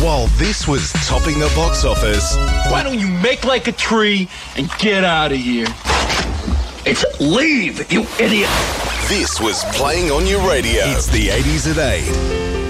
while this was topping the box office. Why don't you make like a tree and get out of here? It's leave, you idiot. This was playing on your radio. It's the 80s at 8.